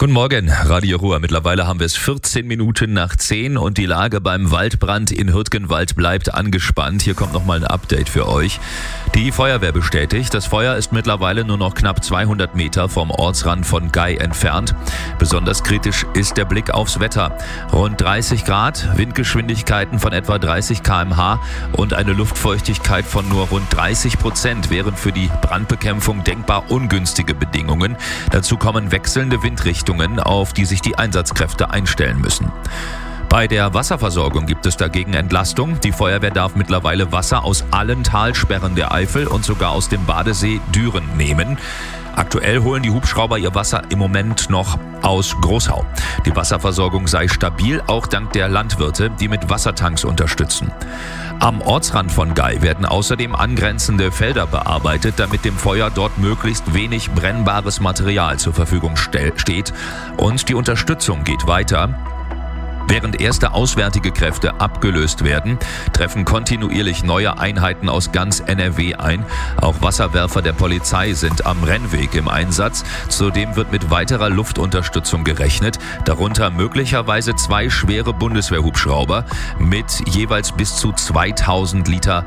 Guten Morgen, Radio Ruhr. Mittlerweile haben wir es 14 Minuten nach 10 und die Lage beim Waldbrand in Hürtgenwald bleibt angespannt. Hier kommt nochmal ein Update für euch. Die Feuerwehr bestätigt, das Feuer ist mittlerweile nur noch knapp 200 Meter vom Ortsrand von Gay entfernt. Besonders kritisch ist der Blick aufs Wetter. Rund 30 Grad, Windgeschwindigkeiten von etwa 30 km/h und eine Luftfeuchtigkeit von nur rund 30% wären für die Brandbekämpfung denkbar ungünstige Bedingungen. Dazu kommen wechselnde Windrichtungen, auf die sich die Einsatzkräfte einstellen müssen. Bei der Wasserversorgung gibt es dagegen Entlastung. Die Feuerwehr darf mittlerweile Wasser aus allen Talsperren der Eifel und sogar aus dem Badesee Düren nehmen. Aktuell holen die Hubschrauber ihr Wasser im Moment noch aus Großhau. Die Wasserversorgung sei stabil, auch dank der Landwirte, die mit Wassertanks unterstützen. Am Ortsrand von Gay werden außerdem angrenzende Felder bearbeitet, damit dem Feuer dort möglichst wenig brennbares Material zur Verfügung steht. Und die Unterstützung geht weiter. Während erste auswärtige Kräfte abgelöst werden, treffen kontinuierlich neue Einheiten aus ganz NRW ein. Auch Wasserwerfer der Polizei sind am Rennweg im Einsatz. Zudem wird mit weiterer Luftunterstützung gerechnet, darunter möglicherweise 2 schwere Bundeswehrhubschrauber mit jeweils bis zu 2000 Liter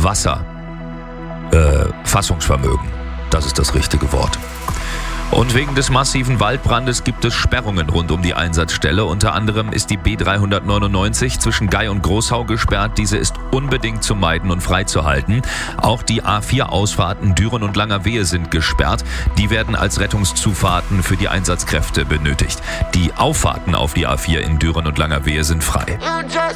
Fassungsvermögen. Das ist das richtige Wort. Und wegen des massiven Waldbrandes gibt es Sperrungen rund um die Einsatzstelle. Unter anderem ist die B399 zwischen Gay und Großhau gesperrt. Diese ist unbedingt zu meiden und freizuhalten. Auch die A4-Ausfahrten Düren und Langerwehe sind gesperrt. Die werden als Rettungszufahrten für die Einsatzkräfte benötigt. Die Auffahrten auf die A4 in Düren und Langerwehe sind frei.